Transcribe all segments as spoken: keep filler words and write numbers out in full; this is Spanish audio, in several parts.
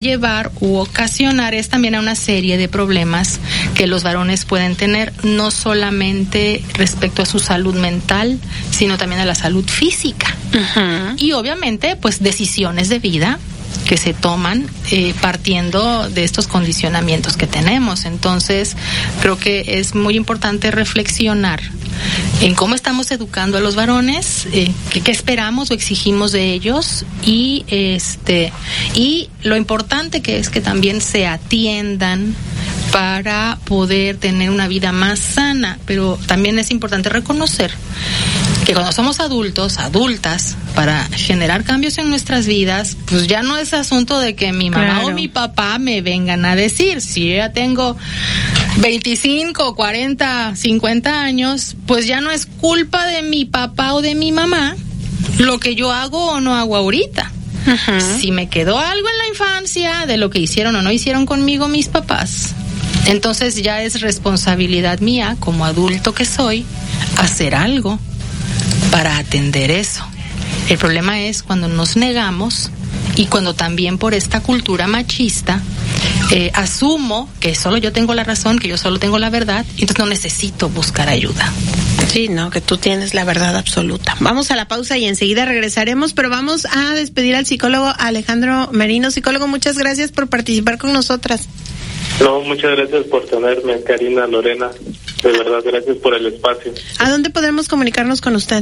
llevar u ocasionar es también a una serie de problemas que los varones pueden tener, no solamente respecto a su salud mental, sino también a la salud física. Uh-huh. Y obviamente, pues, decisiones de vida que se toman eh, partiendo de estos condicionamientos que tenemos. Entonces, creo que es muy importante reflexionar en cómo estamos educando a los varones, eh, qué, qué esperamos o exigimos de ellos, y este y lo importante que es que también se atiendan para poder tener una vida más sana. Pero también es importante reconocer que cuando somos adultos, adultas, para generar cambios en nuestras vidas, pues ya no es asunto de que mi mamá claro. o mi papá me vengan a decir. Si yo ya tengo veinticinco, cuarenta, cincuenta años, pues ya no es culpa de mi papá o de mi mamá lo que yo hago o no hago ahorita. Uh-huh. Si me quedó algo en la infancia de lo que hicieron o no hicieron conmigo mis papás, entonces ya es responsabilidad mía, como adulto que soy, hacer algo para atender eso. El problema es cuando nos negamos y cuando también por esta cultura machista eh, asumo que solo yo tengo la razón, que yo solo tengo la verdad, y entonces no necesito buscar ayuda. Sí, no, que tú tienes la verdad absoluta. Vamos a la pausa y enseguida regresaremos, pero vamos a despedir al psicólogo Alejandro Merino. Psicólogo, muchas gracias por participar con nosotras. No, muchas gracias por tenerme, Karina, Lorena. De verdad, gracias por el espacio. ¿A dónde podremos comunicarnos con usted?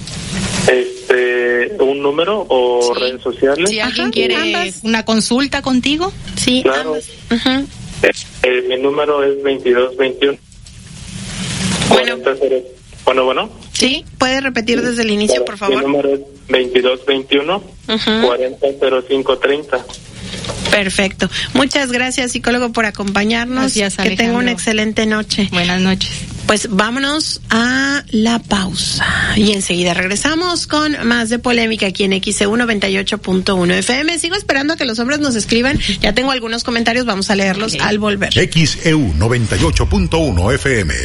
Este, ¿un número o sí. redes sociales? Si alguien Ajá, quiere ambas. Una consulta contigo. Sí, claro. Uh-huh. Eh, eh, mi número es veintidós veintiuno. Bueno. Bueno, bueno. Sí, ¿puede repetir desde el inicio, por favor? Mi número es veintidós veintiuno, uh-huh. cuarenta cero cinco treinta. Perfecto. Muchas gracias, psicólogo, por acompañarnos. Gracias, que tenga una excelente noche. Buenas noches. Pues vámonos a la pausa y enseguida regresamos con más de Polémica aquí en X E U noventa y ocho punto uno F M. Sigo esperando a que los hombres nos escriban. Ya tengo algunos comentarios, vamos a leerlos okay. al volver. X E U noventa y ocho punto uno F M.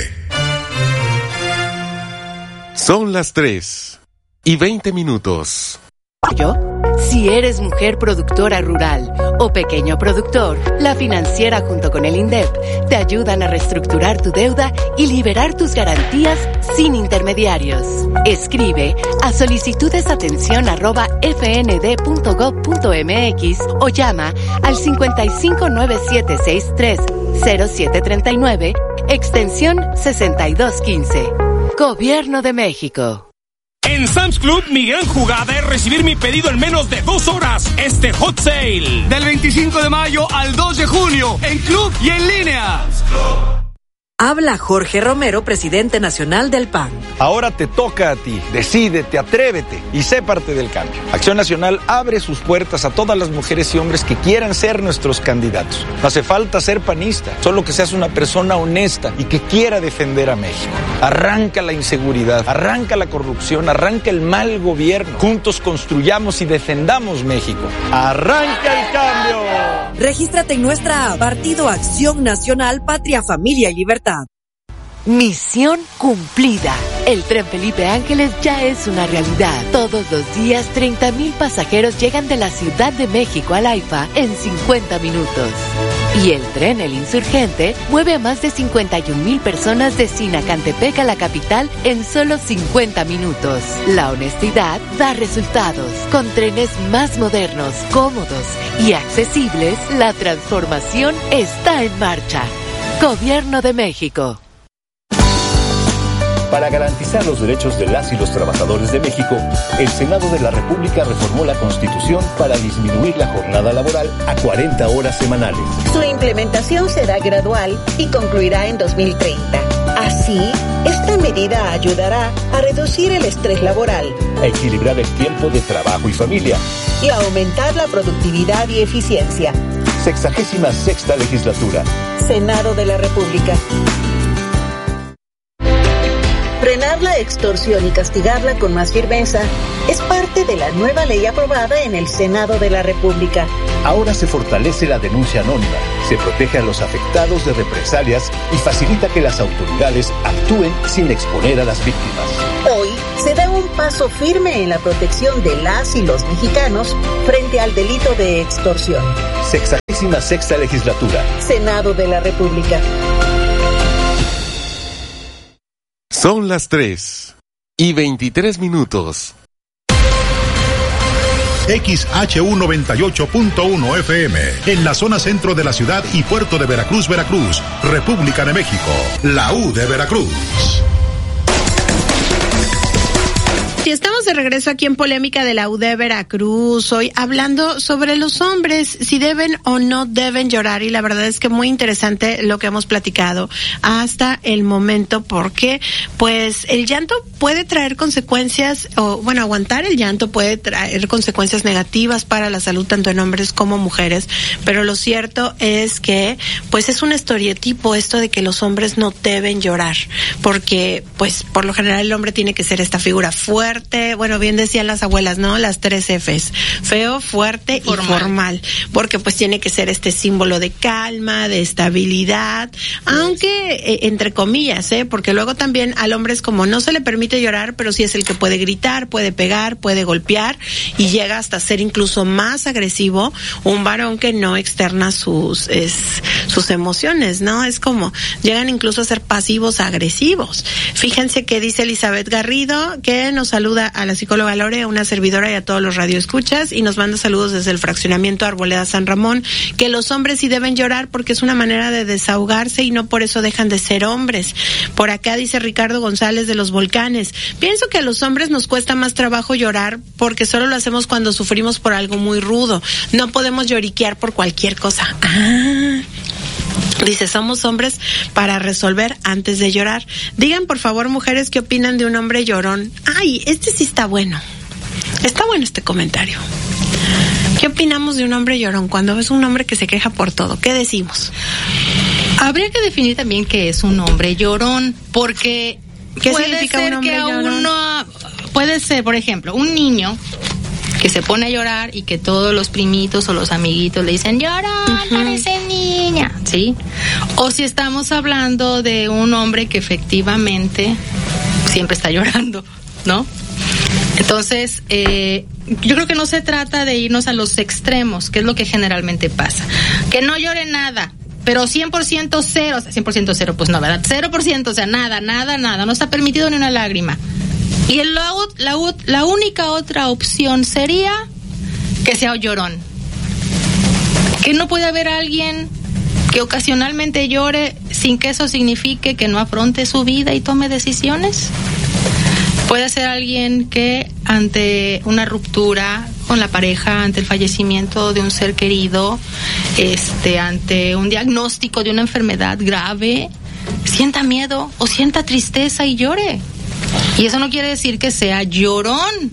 Son las tres y veinte minutos. ¿Yo? Si eres mujer productora rural o pequeño productor, la Financiera junto con el INDEP te ayudan a reestructurar tu deuda y liberar tus garantías sin intermediarios. Escribe a solicitudesatención arroba fnd.gov.mx o llama al cincuenta y cinco nueve siete seis tres cero siete treinta y nueve, extensión sesenta y dos quince. Gobierno de México. En Sam's Club, mi gran jugada es recibir mi pedido en menos de dos horas. Este hot sale. Del veinticinco de mayo al dos de junio, en club y en línea. Habla Jorge Romero, presidente nacional del P A N. Ahora te toca a ti. Decídete, atrévete y sé parte del cambio. Acción Nacional abre sus puertas a todas las mujeres y hombres que quieran ser nuestros candidatos. No hace falta ser panista, solo que seas una persona honesta y que quiera defender a México. Arranca la inseguridad, arranca la corrupción, arranca el mal gobierno. Juntos construyamos y defendamos México. ¡Arranca el cambio! Regístrate en nuestra app Partido Acción Nacional, Patria, Familia y Libertad. Misión cumplida. El tren Felipe Ángeles ya es una realidad. Todos los días, treinta mil pasajeros llegan de la Ciudad de México al AIFA en cincuenta minutos. Y el tren El Insurgente mueve a más de cincuenta y un mil personas de Sinacantepec a la capital en solo cincuenta minutos. La honestidad da resultados. Con trenes más modernos, cómodos y accesibles, la transformación está en marcha. Gobierno de México. Para garantizar los derechos de las y los trabajadores de México, el Senado de la República reformó la Constitución para disminuir la jornada laboral a cuarenta horas semanales. Su implementación será gradual y concluirá en dos mil treinta. Así, esta medida ayudará a reducir el estrés laboral, a equilibrar el tiempo de trabajo y familia y a aumentar la productividad y eficiencia. Sexagésima sexta legislatura. Senado de la República. Frenar la extorsión y castigarla con más firmeza es parte de la nueva ley aprobada en el Senado de la República. Ahora se fortalece la denuncia anónima, se protege a los afectados de represalias y facilita que las autoridades actúen sin exponer a las víctimas. Hoy se da un paso firme en la protección de las y los mexicanos frente al delito de extorsión. Sexagésima sexta legislatura. Senado de la República. Son las tres y veintitrés minutos. X H U noventa y ocho punto uno F M, en la zona centro de la ciudad y puerto de Veracruz, Veracruz, República de México, la U de Veracruz. Y estamos de regreso aquí en Polémica de la U de Veracruz, hoy hablando sobre los hombres, si deben o no deben llorar, y la verdad es que muy interesante lo que hemos platicado hasta el momento, porque pues el llanto puede traer consecuencias, o bueno, aguantar el llanto puede traer consecuencias negativas para la salud tanto en hombres como mujeres, pero lo cierto es que pues es un estereotipo esto de que los hombres no deben llorar, porque pues por lo general el hombre tiene que ser esta figura fuerte. Bueno, bien decían las abuelas, ¿no? Las tres Fs. Feo, fuerte formal. y formal. Porque pues tiene que ser este símbolo de calma, de estabilidad, aunque eh, entre comillas, ¿eh? Porque luego también al hombre es como no se le permite llorar, pero sí es el que puede gritar, puede pegar, puede golpear y llega hasta ser incluso más agresivo un varón que no externa sus es, sus emociones, ¿no? Es como llegan incluso a ser pasivos agresivos. Fíjense que dice Elizabeth Garrido que nos saluda a la psicóloga Lore, a una servidora y a todos los radioescuchas, y nos manda saludos desde el fraccionamiento Arboleda San Ramón, que los hombres sí deben llorar porque es una manera de desahogarse y no por eso dejan de ser hombres. Por acá dice Ricardo González de Los Volcanes, pienso que a los hombres nos cuesta más trabajo llorar porque solo lo hacemos cuando sufrimos por algo muy rudo, no podemos lloriquear por cualquier cosa. Ah... Dice, somos hombres para resolver antes de llorar. Digan, por favor, mujeres, ¿qué opinan de un hombre llorón? Ay, este sí está bueno. Está bueno este comentario. ¿Qué opinamos de un hombre llorón? Cuando ves un hombre que se queja por todo, ¿qué decimos? Habría que definir también qué es un hombre llorón, porque ¿qué puede significa ser un hombre que a llorón? uno, puede ser, por ejemplo, un niño que se pone a llorar y que todos los primitos o los amiguitos le dicen, llorón, uh-huh. parece niña, ¿sí? O si estamos hablando de un hombre que efectivamente siempre está llorando, ¿no? Entonces, eh, yo creo que no se trata de irnos a los extremos, que es lo que generalmente pasa. Que no llore nada, pero cien por ciento cero, o sea, cien por ciento cero, pues no, ¿verdad? cero por ciento, o sea, nada, nada, nada, no está permitido ni una lágrima. Y el, la, la, la única otra opción sería que sea llorón. Que no puede haber alguien que ocasionalmente llore sin que eso signifique que no afronte su vida y tome decisiones. Puede ser alguien que ante una ruptura con la pareja, ante el fallecimiento de un ser querido, este, ante un diagnóstico de una enfermedad grave, sienta miedo o sienta tristeza y llore. Y eso no quiere decir que sea llorón.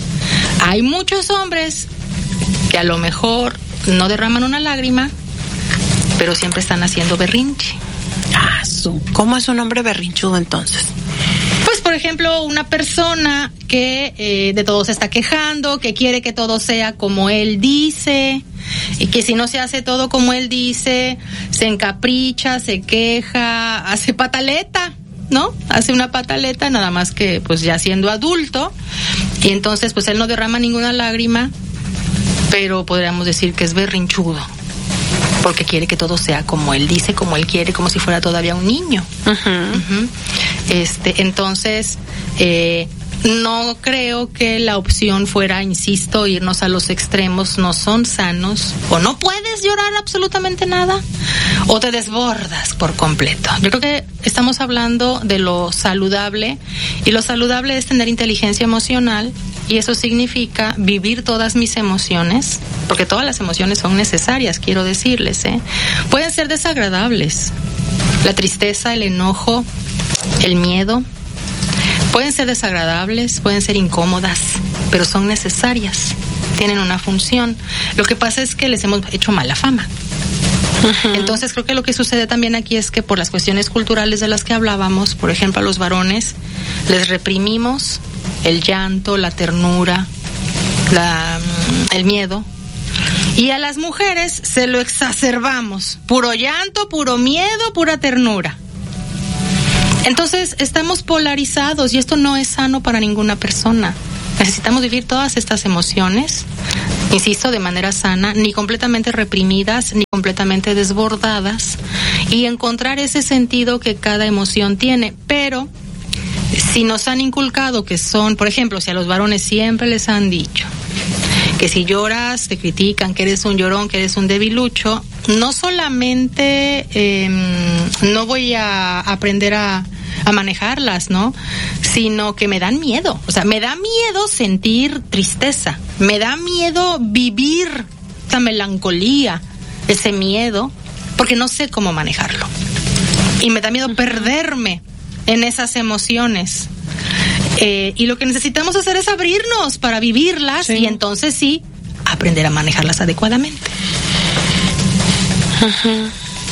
Hay muchos hombres que a lo mejor no derraman una lágrima, pero siempre están haciendo berrinche. Ah, su. ¿Cómo es un hombre berrinchudo entonces? Pues, por ejemplo, una persona que eh, de todo se está quejando, que quiere que todo sea como él dice, y que si no se hace todo como él dice, se encapricha, se queja, hace pataleta, ¿no? Hace una pataleta, nada más que pues ya siendo adulto, y entonces pues él no derrama ninguna lágrima, pero podríamos decir que es berrinchudo, porque quiere que todo sea como él dice, como él quiere, como si fuera todavía un niño. Uh-huh. Uh-huh. Este, entonces, eh, no creo que la opción fuera, insisto, irnos a los extremos. No son sanos. O no puedes llorar absolutamente nada, o te desbordas por completo. Yo creo que estamos hablando de lo saludable, y lo saludable es tener inteligencia emocional, y eso significa vivir todas mis emociones, porque todas las emociones son necesarias, quiero decirles, ¿eh? Pueden ser desagradables. La tristeza, el enojo, el miedo, pueden ser desagradables, pueden ser incómodas, pero son necesarias, tienen una función. Lo que pasa es que les hemos hecho mala fama. Uh-huh. Entonces creo que lo que sucede también aquí es que por las cuestiones culturales de las que hablábamos, por ejemplo, a los varones les reprimimos el llanto, la ternura, la, el miedo, y a las mujeres se lo exacerbamos, puro llanto, puro miedo, pura ternura. Entonces, estamos polarizados y esto no es sano para ninguna persona. Necesitamos vivir todas estas emociones, insisto, de manera sana, ni completamente reprimidas, ni completamente desbordadas, y encontrar ese sentido que cada emoción tiene. Pero si nos han inculcado que son, por ejemplo, si a los varones siempre les han dicho que si lloras te critican, que eres un llorón, que eres un debilucho, no solamente eh, no voy a aprender a a manejarlas, ¿no? Sino que me dan miedo. O sea, me da miedo sentir tristeza. Me da miedo vivir esa melancolía, ese miedo, porque no sé cómo manejarlo. Y me da miedo perderme en esas emociones. Eh, y lo que necesitamos hacer es abrirnos para vivirlas, sí. Y entonces sí, aprender a manejarlas adecuadamente. Ajá.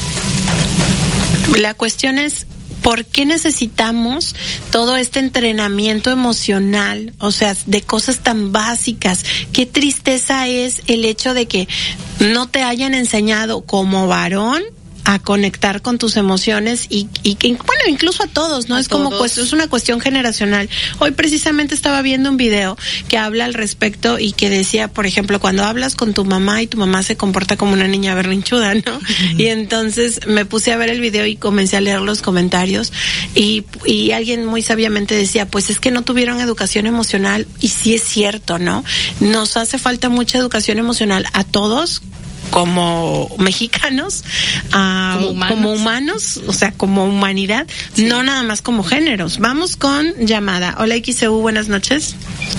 La cuestión es, ¿por qué necesitamos todo este entrenamiento emocional? O sea, de cosas tan básicas. Qué tristeza es el hecho de que no te hayan enseñado como varón a conectar con tus emociones y, y que, bueno, incluso a todos, ¿no? A es todos. Como, pues, es una cuestión generacional. Hoy precisamente estaba viendo un video que habla al respecto y que decía, por ejemplo, cuando hablas con tu mamá y tu mamá se comporta como una niña berrinchuda, ¿no? Uh-huh. Y entonces me puse a ver el video y comencé a leer los comentarios y, y alguien muy sabiamente decía, pues es que no tuvieron educación emocional, y sí es cierto, ¿no? Nos hace falta mucha educación emocional a todos, como mexicanos, uh, como, humanos. como humanos, o sea, como humanidad, sí. No nada más como géneros. Vamos con llamada. Hola, X C U, buenas noches.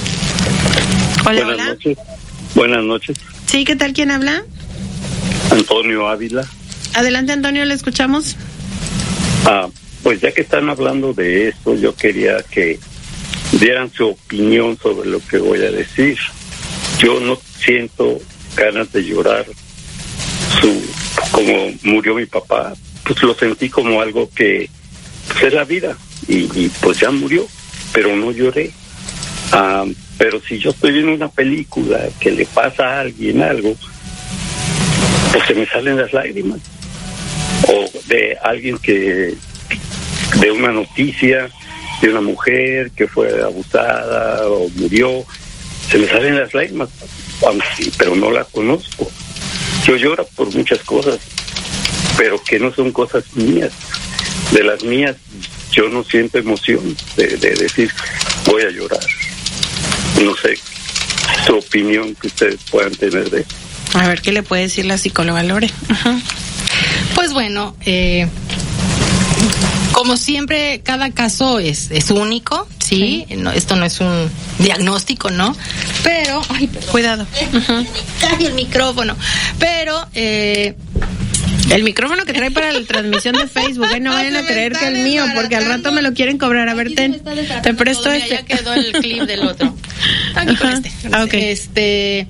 Hola, buenas hola. Noches. Buenas noches. Sí, ¿qué tal? ¿Quién habla? Antonio Ávila. Adelante, Antonio, le escuchamos. Ah, pues ya que están hablando de esto, yo quería que dieran su opinión sobre lo que voy a decir. Yo no siento ganas de llorar. Su, como murió mi papá, pues lo sentí como algo que pues es la vida y, y pues ya murió, pero no lloré. Ah, pero si yo estoy viendo una película que le pasa a alguien algo, pues se me salen las lágrimas. O de alguien que, de una noticia de una mujer que fue abusada o murió, se me salen las lágrimas, pero no la conozco. Yo lloro por muchas cosas, pero que no son cosas mías. De las mías, yo no siento emoción de, de decir, voy a llorar. No sé su opinión que ustedes puedan tener de eso. A ver, ¿qué le puede decir la psicóloga Lore? Ajá. Pues bueno, eh, como siempre, cada caso es, es único, ¿sí? sí. No, esto no es un diagnóstico, ¿no? Pero, ay, perdón. Cuidado. Uh-huh. Me cae el micrófono. Pero, eh... el micrófono que trae para la transmisión de Facebook, ¿eh? No vayan a creer que el mío, porque al rato me lo quieren cobrar. A ver, ten, te presto este. Ya quedó el clip del otro. Aquí con este. Ah, okay. Este...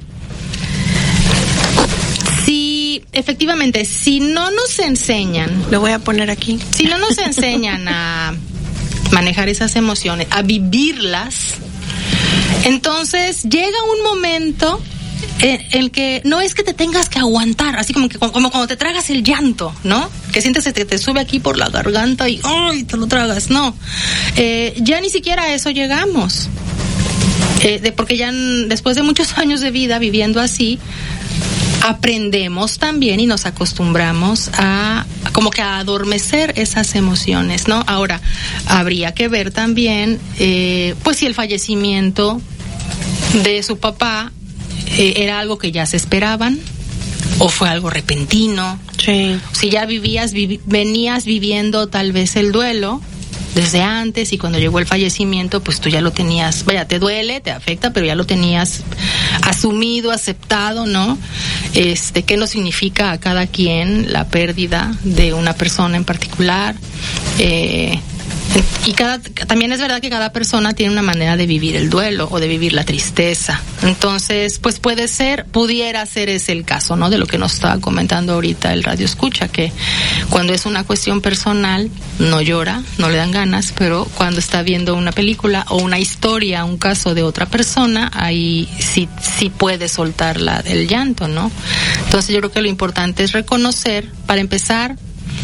Sí, efectivamente, si no nos enseñan... Lo voy a poner aquí. Si no nos enseñan a manejar esas emociones, a vivirlas, entonces llega un momento en el que no es que te tengas que aguantar, así como que como cuando te tragas el llanto, ¿no? Que sientes que te, te sube aquí por la garganta y ¡ay! Te lo tragas. No, eh, ya ni siquiera a eso llegamos. Eh, de, porque ya n- después de muchos años de vida viviendo así, aprendemos también y nos acostumbramos a como que a adormecer esas emociones, ¿no? Ahora, habría que ver también, eh, pues si el fallecimiento de su papá eh, era algo que ya se esperaban o fue algo repentino. Sí. Si ya vivías, vi- venías viviendo tal vez el duelo desde antes y cuando llegó el fallecimiento, pues tú ya lo tenías, vaya, te duele, te afecta, pero ya lo tenías asumido, aceptado, ¿no? Este, ¿qué nos significa a cada quien la pérdida de una persona en particular? Eh, y cada, también es verdad que cada persona tiene una manera de vivir el duelo o de vivir la tristeza. Entonces, pues puede ser, pudiera ser ese el caso, ¿no? De lo que nos estaba comentando ahorita el radio escucha, que cuando es una cuestión personal, no llora, no le dan ganas, pero cuando está viendo una película o una historia, un caso de otra persona, ahí sí, sí puede soltar la, el llanto, ¿no? Entonces yo creo que lo importante es reconocer, para empezar,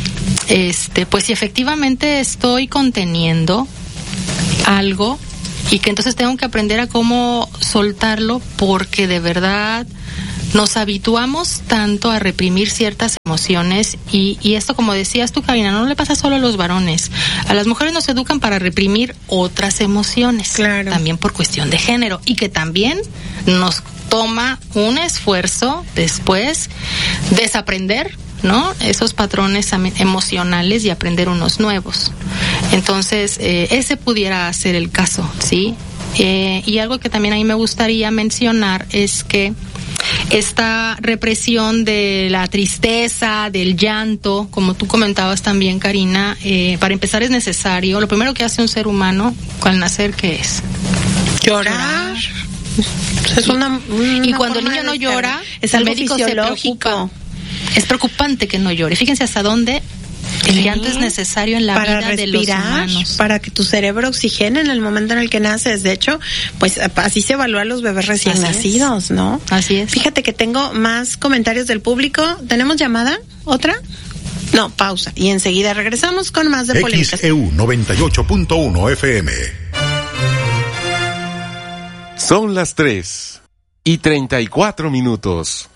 este, pues si efectivamente estoy conteniendo algo y que entonces tengo que aprender a cómo soltarlo, porque de verdad nos habituamos tanto a reprimir ciertas emociones y, y esto, como decías tú, Karina, no le pasa solo a los varones. A las mujeres nos educan para reprimir otras emociones, claro, también por cuestión de género, y que también nos toma un esfuerzo después desaprender, ¿no?, esos patrones emocionales y aprender unos nuevos. Entonces, eh, ese pudiera ser el caso, ¿sí? Eh, y algo que también a mí me gustaría mencionar es que esta represión de la tristeza, del llanto, como tú comentabas también, Karina, eh, para empezar es necesario. Lo primero que hace un ser humano al nacer, ¿qué es? Llorar. Es una, una y cuando el niño no llora, es algo el médico fisiológico. Se preocupa. Es preocupante que no llore. Fíjense hasta dónde el sí. llanto es necesario en la para vida respirar, de los humanos. Para que tu cerebro oxigene en el momento en el que naces. De hecho, pues así se evalúan los bebés recién así nacidos, es. ¿no? Así es. Fíjate que tengo más comentarios del público. ¿Tenemos llamada? ¿Otra? No, pausa. Y enseguida regresamos con más de Polémicas. X E U noventa y ocho punto uno F M. Son las tres y treinta y cuatro minutos.